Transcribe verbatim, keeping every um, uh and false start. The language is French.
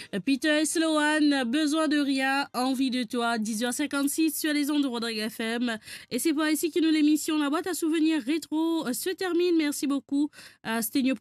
Peter Sloan, besoin de rien, envie de toi, dix heures cinquante-six sur les ondes de Rodrigue F M. Et c'est pas ici que nous l'émission La boîte à souvenirs rétro se termine. Merci beaucoup. C'était